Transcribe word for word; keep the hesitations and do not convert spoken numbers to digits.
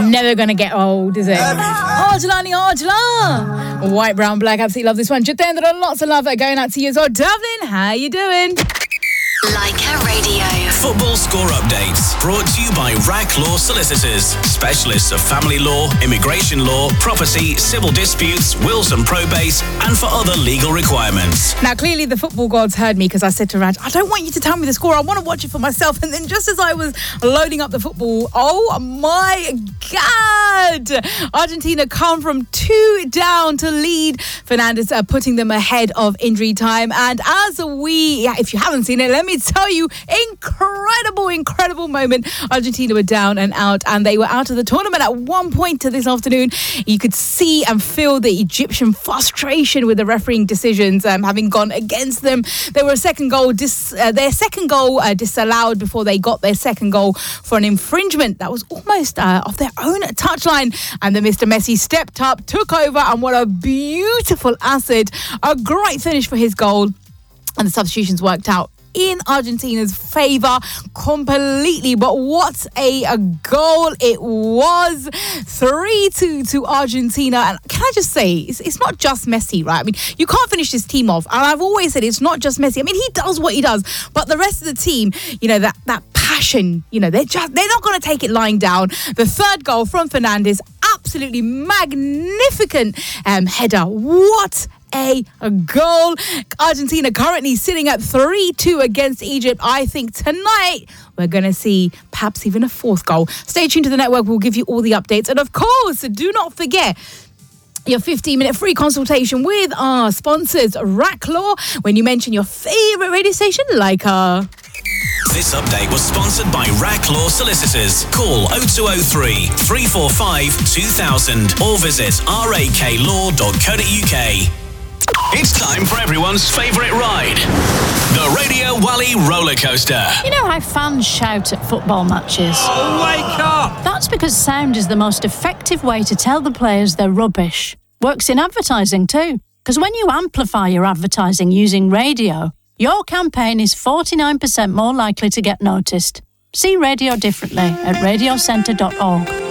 Never gonna get old, is it? Arjelani Arjela. White, brown, black. Absolutely love this one. Jitendra, lots of love going out to you as well. Devlin, how you doing? Leica Radio. Football score updates brought to you by R A C Law Solicitors, specialists of family law, immigration law, property, civil disputes, wills and probate, and for other legal requirements. Now, clearly the football gods heard me because I said to Raj, I don't want you to tell me the score. I want to watch it for myself. And then just as I was loading up the football, oh my God! Argentina come from two down to lead. Fernandes uh, putting them ahead of injury time. And as we, yeah, if you haven't seen it, let me tell you, incredible, incredible moment. Argentina were down and out, and they were out of the tournament at one point to this afternoon. You could see and feel the Egyptian frustration with the refereeing decisions um, having gone against them. They were a second goal, dis, uh, their second goal uh, disallowed before they got their second goal for an infringement that was almost uh, off their own touchline. And then Mister Messi stepped up, took over, and what a beautiful assist. A great finish for his goal. And the substitutions worked out in Argentina's favour completely. But what a, a goal it was. three two to Argentina. And can I just say, it's, it's not just Messi, right? I mean, you can't finish this team off. And I've always said it's not just Messi. I mean, he does what he does. But the rest of the team, you know, that, that passion, you know, they're just, they're not going to take it lying down. The third goal from Fernandes, absolutely magnificent um, header. What A, a goal. Argentina currently sitting at three two against Egypt. I think tonight we're going to see perhaps even a fourth goal. Stay tuned to the network. We'll give you all the updates. And of course, do not forget your fifteen minute free consultation with our sponsors, R A C Law, when you mention your favourite radio station, Leica. This update was sponsored by R A C Law Solicitors. Call oh two oh three, three four five, two thousand or visit r a k law dot co dot u k. It's time for everyone's favourite ride, the Radio Wally roller coaster. You know how fans shout at football matches? Oh, wake up! That's because sound is the most effective way to tell the players they're rubbish. Works in advertising too, because when you amplify your advertising using radio, your campaign is forty-nine percent more likely to get noticed. See radio differently at radio centre dot org.